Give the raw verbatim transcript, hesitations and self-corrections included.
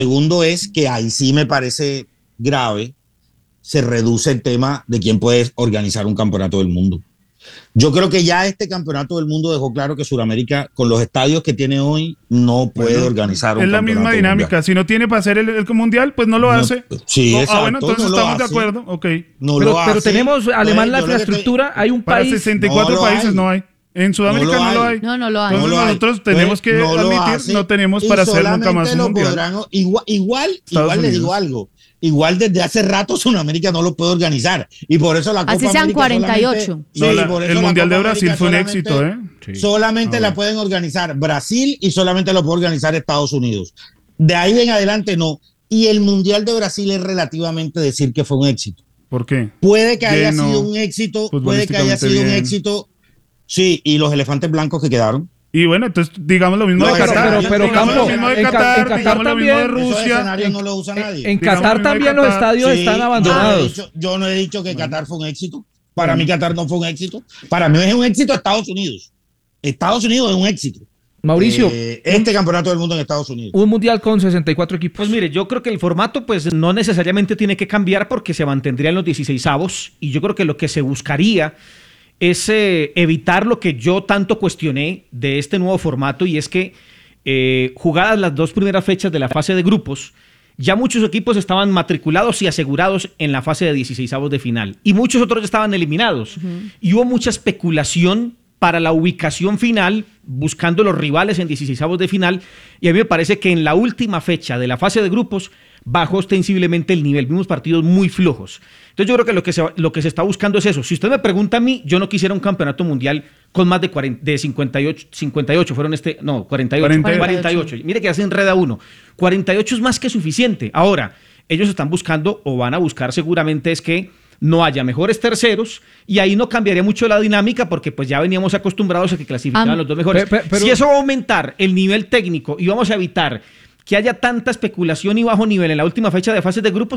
segundo es que ahí sí me parece grave, se reduce el tema de quién puede organizar un campeonato del mundo. Yo creo que ya este campeonato del mundo dejó claro que Sudamérica, con los estadios que tiene hoy, no puede bueno, organizar un campeonato. Es la misma dinámica. Mundial. Si no tiene para hacer el, el mundial, pues no lo no, hace. Sí, no, exacto. Ah, bueno, entonces no estamos de acuerdo. Okay. No pero, lo pero hace. tenemos, además, la infraestructura, estoy... hay un para país. sesenta y cuatro no países hay. no hay. En Sudamérica no lo hay. No, no lo hay. Entonces no lo nosotros hay. tenemos que no admitir, no tenemos para hacer nunca más un mundial. Podrán, igual, igual, igual les digo algo. Igual desde hace rato Sudamérica no lo puede organizar. Y por eso la Copa Así sean América cuarenta y ocho. Sí, no, la, por eso el Mundial de Brasil fue un éxito, ¿eh? Sí. Solamente ah, la pueden organizar Brasil y solamente lo puede organizar Estados Unidos. De ahí en adelante no. Y el Mundial de Brasil es relativamente decir que fue un éxito. ¿Por qué? Puede que haya Lleno, sido un éxito, puede que haya sido bien. un éxito. Sí, y los elefantes blancos que quedaron. Y bueno, entonces digamos lo mismo no, de Qatar. Pero, pero, pero Campo, lo mismo de Qatar, en, en Qatar también, de Rusia. En, no lo usa nadie. En Qatar también los estadios sí, están abandonados. Yo no, dicho, yo no he dicho que Qatar fue un éxito. Para mí Qatar no fue un éxito. Para mí es un éxito Estados Unidos. Estados Unidos es un éxito. Mauricio, eh, este campeonato del mundo en Estados Unidos. Un mundial con sesenta y cuatro equipos. Pues mire, yo creo que el formato pues no necesariamente tiene que cambiar porque se mantendrían los dieciseisavos y yo creo que lo que se buscaría es eh, evitar lo que yo tanto cuestioné de este nuevo formato y es que eh, jugadas las dos primeras fechas de la fase de grupos, ya muchos equipos estaban matriculados y asegurados en la fase de dieciseisavos de final y muchos otros estaban eliminados. Uh-huh. Y hubo mucha especulación para la ubicación final, buscando los rivales en dieciseisavos de final, y a mí me parece que en la última fecha de la fase de grupos bajó ostensiblemente el nivel, vimos partidos muy flojos. Entonces yo creo que lo que se, lo que se está buscando es eso. Si usted me pregunta a mí, yo no quisiera un campeonato mundial con más de, cuarenta, de cincuenta y ocho, cincuenta y ocho, fueron este, no, cuarenta y ocho, cuarenta y ocho. Mire que ya se enreda uno. cuarenta y ocho es más que suficiente. Ahora, ellos están buscando, o van a buscar seguramente, es que no haya mejores terceros, y ahí no cambiaría mucho la dinámica porque pues ya veníamos acostumbrados a que clasificaban um, los dos mejores. Pero, pero, si eso va a aumentar el nivel técnico y vamos a evitar que haya tanta especulación y bajo nivel en la última fecha de fases de grupos,